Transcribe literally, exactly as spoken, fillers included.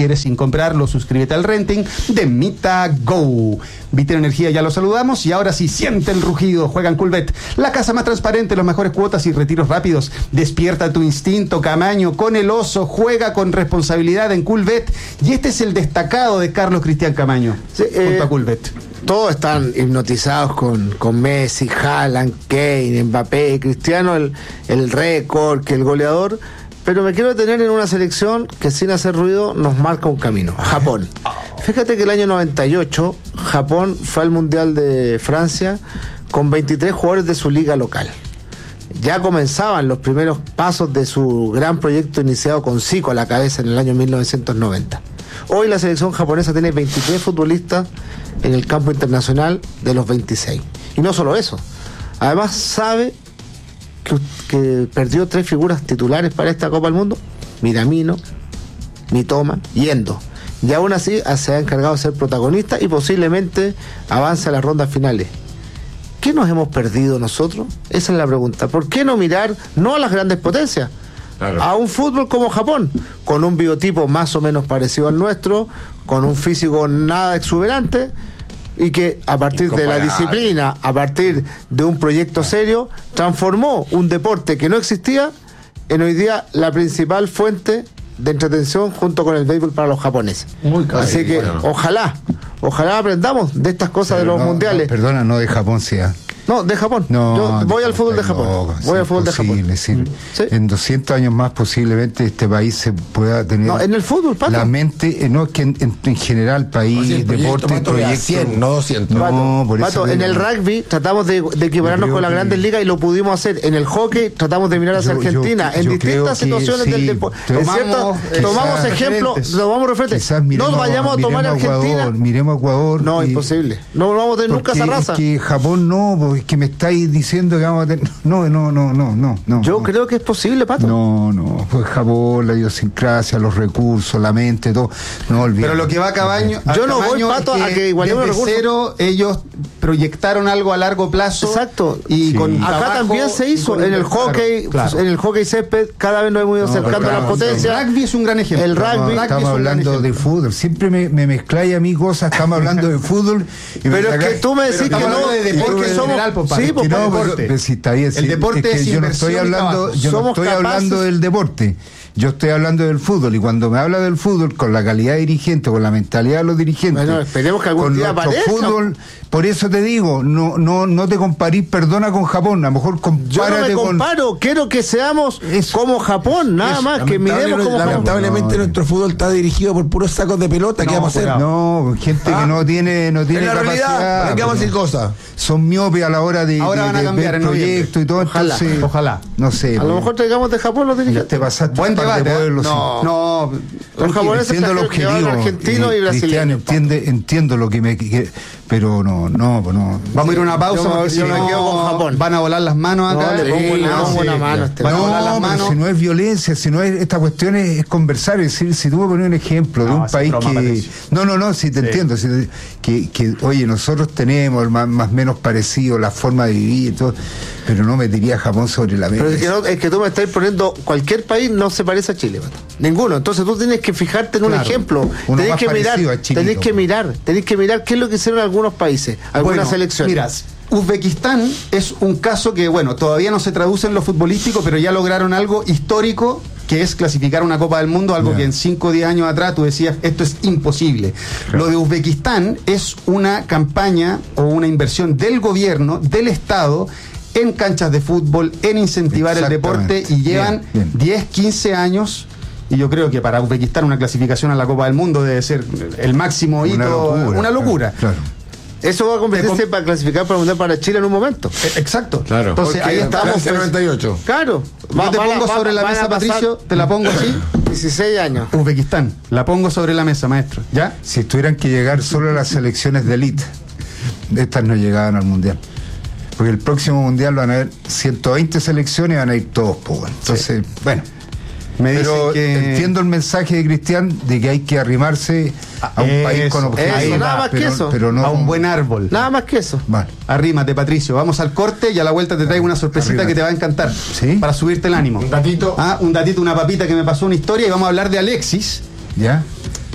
quieres sin comprarlo, suscríbete al renting de Mita Go. Vitero Energía, ya lo saludamos y ahora sí, siente el rugido. Juega en Coolbet, la casa más transparente, las mejores cuotas y retiros rápidos. Despierta tu instinto, Camaño, con el oso. Juega con responsabilidad en Coolbet. Y este es el destacado de Carlos Cristian Camaño, sí, eh, junto a Coolbet. Todos están hipnotizados con, con Messi, Haaland, Kane, Mbappé, Cristiano, el, el récord, que el goleador. Pero me quiero detener en una selección que sin hacer ruido nos marca un camino. Japón. Fíjate que el año noventa y ocho Japón fue al Mundial de Francia con veintitrés jugadores de su liga local. Ya comenzaban los primeros pasos de su gran proyecto iniciado con Zico a la cabeza en el año mil novecientos noventa. Hoy la selección japonesa tiene veintitrés futbolistas en el campo internacional de los veintiséis. Y no solo eso, además sabe que, que perdió tres figuras titulares para esta Copa del Mundo: Minamino, Mitoma y Endo. Y aún así se ha encargado de ser protagonista y posiblemente avance a las rondas finales. ¿Qué nos hemos perdido nosotros? Esa es la pregunta. ¿Por qué no mirar no a las grandes potencias? Claro. A un fútbol como Japón, con un biotipo más o menos parecido al nuestro, con un físico nada exuberante, y que a partir de la disciplina, a partir de un proyecto serio, transformó un deporte que no existía en hoy día la principal fuente de entretención junto con el béisbol para los japoneses. Muy caro. Así que bueno, ojalá, ojalá aprendamos de estas cosas. Pero de los no, mundiales. No, perdona, no de Japón sea. No, de Japón. No, Yo voy de al fútbol de Japón. No, voy al fútbol de Japón. Sí. ¿Sí? En doscientos años más posiblemente este país se pueda tener. No, en el fútbol, Pato. La mente, eh, no es que en, en, en general país, o sea, deporte, proyecto, proyecto cien, no doscientos. Pato, no, por Pato, eso en el rugby tratamos de, de equipararnos con las grandes ligas y lo pudimos hacer. En el hockey tratamos de mirar hacia yo, Argentina. Yo, en yo distintas situaciones sí, del deporte. Tomamos, eh, tomamos ejemplos, tomamos referentes. Miremos, no vayamos a tomar a Argentina. Ecuador, miremos Ecuador. No, y, imposible. No vamos a tener nunca esa raza. Es que Japón no, porque es que me estáis diciendo que vamos a tener. No, no, no, no, no. no Yo no. creo que es posible, Pato. No, no. Pues Japón, la idiosincrasia, los recursos, la mente, todo. No olvides. Pero lo que va a Cabaño. Yo a no Cabaño voy, Pato, es que a que igualemos desde cero ellos proyectaron algo a largo plazo. Exacto. Y sí. con acá también se hizo en el hockey, claro, claro. en el hockey césped, cada vez nos hemos ido no, acercando claro, a las potencias. El rugby es un gran ejemplo. El rugby, no, estamos hablando de fútbol. Siempre me, me mezcláis a mí cosas, estamos hablando de fútbol. Y pero es que tú me decís que no, de deporte somos, general, papá. Sí, pues, no, pero, pero si está bien, el si, deporte es que es yo no estoy hablando, yo no estoy capaces... hablando del deporte. Yo estoy hablando del fútbol, y cuando me habla del fútbol, con la calidad de dirigente, con la mentalidad de los dirigentes, bueno, esperemos que algún con día nuestro aparezca. Fútbol, por eso te digo, no no no te comparís, perdona, con Japón, a lo mejor compárate. Yo no me comparo, con... quiero que seamos eso, como Japón, nada eso, más, que miremos como Japón. Lamentablemente no, nuestro fútbol está dirigido por puros sacos de pelota, no, ¿qué vamos a hacer? No, gente ah, que no tiene, no tiene en la capacidad. Realidad, ¿qué vamos a decir cosas? Son miopes a la hora de, Ahora de, van a cambiar de ver proyectos y todo, ojalá, entonces, ojalá. No sé. A lo mejor traigamos de Japón los dirigentes. Te pasaste buen debate. De no, no, los japoneses entiendo el objetivo, argentino y brasileño. Entiende, entiendo lo que me que, pero no, no, no. Vamos a ir a una pausa. Yo, yo me quedo con Japón. Van a volar las manos acá. No, le pongo sí, una, no, una mano. Este van a volar las manos. Si no es violencia, si no es esta cuestión es, es conversar, es decir, si tú me pones un ejemplo no, de un país broma, que Patricio. no, no, no, si te sí. entiendo, si te, que, que oye, nosotros tenemos más, más o menos parecido la forma de vivir y todo, pero no metería a Japón sobre la mesa. Pero es que, no, es que tú me estás poniendo, cualquier país no se parece a Chile, Pato. Ninguno. Entonces tú tienes que fijarte en claro, un ejemplo. Tenés que mirar, tenés que mirar, tenés que mirar qué es lo que hicieron algunos países, algunas bueno, selecciones. Mira, Uzbekistán es un caso que, bueno, todavía no se traduce en lo futbolístico, pero ya lograron algo histórico, que es clasificar una Copa del Mundo, algo yeah. que en cinco o diez años atrás tú decías, esto es imposible. Claro. Lo de Uzbekistán es una campaña o una inversión del gobierno, del Estado, en canchas de fútbol, en incentivar el deporte, y llevan bien, bien. diez, quince años. Y yo creo que para Uzbekistán una clasificación a la Copa del Mundo debe ser el máximo una hito, locura, una locura. Claro, claro. Eso va a convertirse com- para clasificar para el Mundial para Chile en un momento. Exacto. Claro. Entonces ahí estamos. Pues, noventa y ocho. Claro. Yo va, te pongo va, sobre va, la mesa, Patricio, te la pongo así. dieciséis años. Uzbekistán. La pongo sobre la mesa, maestro. ¿Ya? Si tuvieran que llegar solo las selecciones de élite, estas no llegaban al Mundial. Porque el próximo Mundial van a haber ciento veinte selecciones y van a ir todos, pues. Entonces, sí. bueno. Me pero que... entiendo el mensaje de Cristian de que hay que arrimarse a un eso, país con objetivos. Eso, nada más pero, que eso. Pero no a un buen árbol. Nada más que eso. Vale. Arrímate, Patricio. Vamos al corte y a la vuelta te traigo una sorpresita Arrímate. que te va a encantar. ¿Sí? Para subirte el ánimo. Un datito. Ah, un datito, una papita que me pasó una historia, y vamos a hablar de Alexis. ¿Ya?